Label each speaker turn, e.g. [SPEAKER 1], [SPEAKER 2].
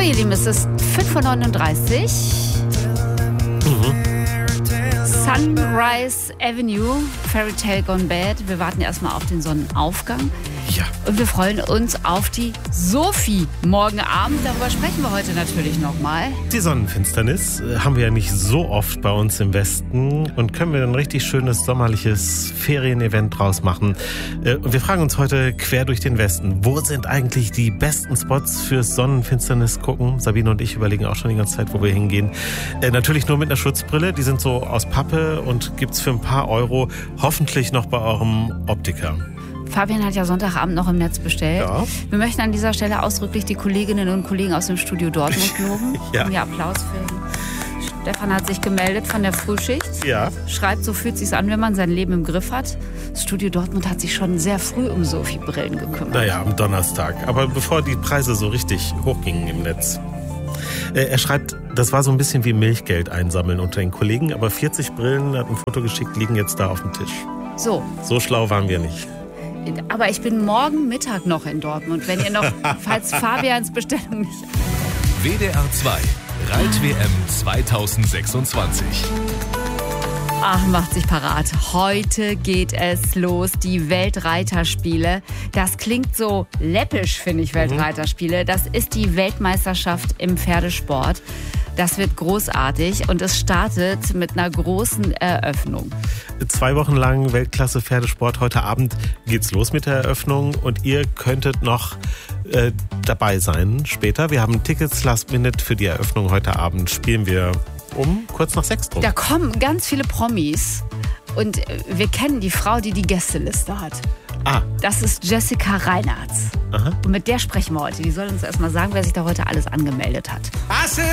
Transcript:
[SPEAKER 1] ihr Lieben, es ist 5:39 Uhr. Sunrise Avenue, Fairy Tale Gone Bad. Wir warten erstmal auf den Sonnenaufgang.
[SPEAKER 2] Ja.
[SPEAKER 1] Und wir freuen uns auf die Sophie morgen Abend. Darüber sprechen wir heute natürlich nochmal.
[SPEAKER 2] Die Sonnenfinsternis haben wir ja nicht so oft bei uns im Westen und können wir ein richtig schönes sommerliches Ferienevent draus machen. Und wir fragen uns heute quer durch den Westen, wo sind eigentlich die besten Spots fürs Sonnenfinsternis gucken? Sabine und ich überlegen auch schon die ganze Zeit, wo wir hingehen. Natürlich nur mit einer Schutzbrille, die sind so aus Pappe und gibt's für ein paar Euro hoffentlich noch bei eurem Optiker.
[SPEAKER 1] Fabian hat ja Sonntagabend noch im Netz bestellt.
[SPEAKER 2] Ja.
[SPEAKER 1] Wir möchten an dieser Stelle ausdrücklich die Kolleginnen und Kollegen aus dem Studio Dortmund loben.
[SPEAKER 2] Ja.
[SPEAKER 1] Ja, Applaus für ihn. Stefan hat sich gemeldet von der Frühschicht.
[SPEAKER 2] Ja.
[SPEAKER 1] Schreibt, so fühlt es sich an, wenn man sein Leben im Griff hat. Das Studio Dortmund hat sich schon sehr früh um Sophie-Brillen gekümmert.
[SPEAKER 2] Naja, am Donnerstag. Aber bevor die Preise so richtig hochgingen im Netz. Er schreibt, das war so ein bisschen wie Milchgeld einsammeln unter den Kollegen, aber 40 Brillen, er hat ein Foto geschickt, liegen jetzt da auf dem Tisch.
[SPEAKER 1] So.
[SPEAKER 2] So schlau waren wir nicht.
[SPEAKER 1] Aber ich bin morgen Mittag noch in Dortmund, wenn ihr noch, falls Fabians Bestellung nicht...
[SPEAKER 3] WDR 2, Reit-WM 2026.
[SPEAKER 1] Ach, macht sich parat. Heute geht es los, die Weltreiterspiele. Das klingt so läppisch, finde ich, Weltreiterspiele. Das ist die Weltmeisterschaft im Pferdesport. Das wird großartig und es startet mit einer großen Eröffnung.
[SPEAKER 2] 2 Wochen lang Weltklasse Pferdesport. Heute Abend geht's los mit der Eröffnung und ihr könntet noch dabei sein später. Wir haben Tickets Last Minute für die Eröffnung. Heute Abend spielen wir um kurz nach 6 drum.
[SPEAKER 1] Da kommen ganz viele Promis und wir kennen die Frau, die die Gästeliste hat.
[SPEAKER 2] Ah.
[SPEAKER 1] Das ist Jessica Reinartz.
[SPEAKER 2] Aha.
[SPEAKER 1] Und mit der sprechen wir heute. Die soll uns erstmal sagen, wer sich da heute alles angemeldet hat.